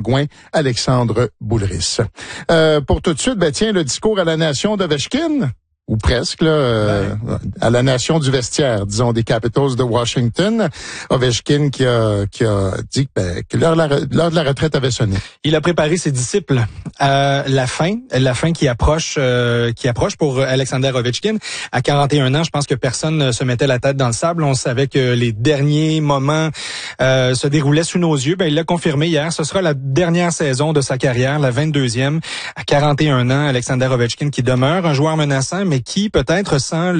Gouin, Alexandre Boulris. Pour tout de suite, tiens, le discours à la nation d'Ovechkin. Ou presque, là, à la nation du vestiaire, disons, des Capitals de Washington. Ovechkin qui a dit que l'heure de la retraite avait sonné. Il a préparé ses disciples à la fin qui approche pour Alexander Ovechkin. À 41 ans, je pense que personne ne se mettait la tête dans le sable. On savait que les derniers moments se déroulaient sous nos yeux. Il l'a confirmé hier. Ce sera la dernière saison de sa carrière, la 22e. À 41 ans, Alexander Ovechkin qui demeure un joueur menaçant, mais qui peut-être sent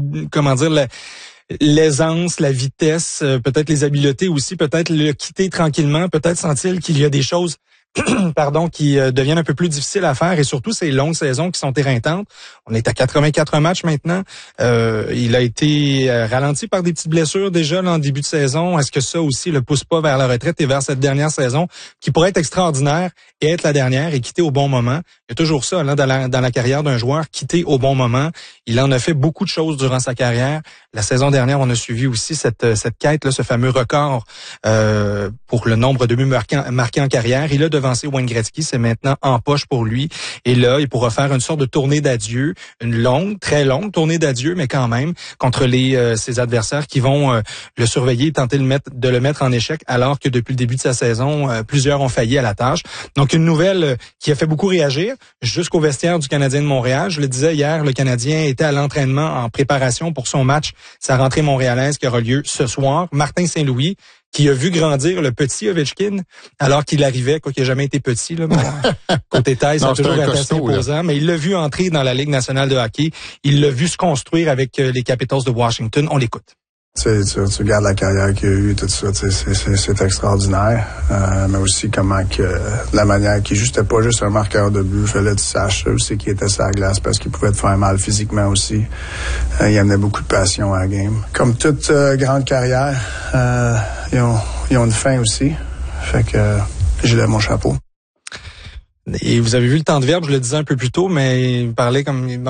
l'aisance, la vitesse, peut-être les habiletés aussi, peut-être le quitter tranquillement, peut-être sentir qu'il y a des choses qui deviennent un peu plus difficiles à faire et surtout ces longues saisons qui sont éreintantes. On est à 84 matchs maintenant. Il a été ralenti par des petites blessures déjà là, en début de saison. Est-ce que ça aussi le pousse pas vers la retraite et vers cette dernière saison qui pourrait être extraordinaire et être la dernière et quitter au bon moment? Il y a toujours ça là, dans la carrière d'un joueur, quitter au bon moment. Il en a fait beaucoup de choses durant sa carrière. La saison dernière, on a suivi aussi cette quête, là, ce fameux record pour le nombre de buts marqués en carrière. Il a devancé Wayne Gretzky, c'est maintenant en poche pour lui. Et là, il pourra faire une sorte de tournée d'adieu, une longue, très longue tournée d'adieu, mais quand même contre ses adversaires qui vont le surveiller et tenter de le mettre en échec, alors que depuis le début de sa saison, plusieurs ont failli à la tâche. Donc une nouvelle qui a fait beaucoup réagir jusqu'au vestiaire du Canadien de Montréal. Je le disais hier, le Canadien était à l'entraînement en préparation pour son match, sa rentrée montréalaise qui aura lieu ce soir. Martin Saint-Louis, qui a vu grandir le petit Ovechkin, alors qu'il arrivait, quoi qu'il n'a jamais été petit, là, côté taille, ça a toujours été assez imposant, mais il l'a vu entrer dans la Ligue nationale de hockey, il l'a vu se construire avec les Capitals de Washington. On l'écoute. Tu regardes la carrière qu'il a eue, tout ça, c'est extraordinaire. Mais aussi la manière qu'il c'était pas juste un marqueur de but, fallait que tu saches aussi qu'il était sur la glace parce qu'il pouvait te faire mal physiquement aussi. Il amenait beaucoup de passion à la game. Comme toute grande carrière, ils ont une fin aussi. Fait que je lève mon chapeau. Et vous avez vu le temps de verbe, je le disais un peu plus tôt, mais il parlait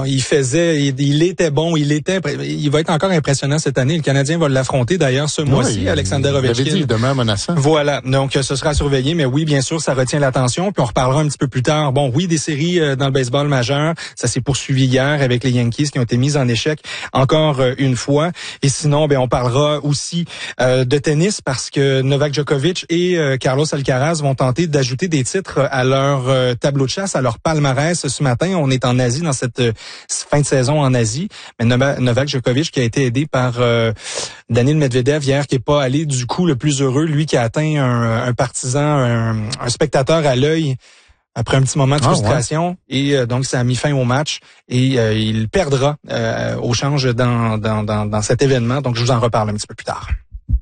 il était bon, il va être encore impressionnant cette année. Le Canadien va l'affronter d'ailleurs ce mois-ci, Alexander Ovechkin. Il demeure menaçant. Voilà, donc ce sera surveillé, mais oui, bien sûr, ça retient l'attention. Puis on reparlera un petit peu plus tard. Bon, oui, des séries dans le baseball majeur, ça s'est poursuivi hier avec les Yankees qui ont été mis en échec encore une fois. Et sinon, on parlera aussi de tennis parce que Novak Djokovic et Carlos Alcaraz vont tenter d'ajouter des titres à leur tableau de chasse, à leur palmarès ce matin. On est en Asie, dans cette fin de saison en Asie. Mais Novak Djokovic qui a été aidé par Daniil Medvedev hier, qui est pas allé du coup le plus heureux, lui qui a atteint un partisan, un spectateur à l'œil après un petit moment de frustration. Ouais. Et donc ça a mis fin au match et il perdra au change dans cet événement. Donc je vous en reparle un petit peu plus tard.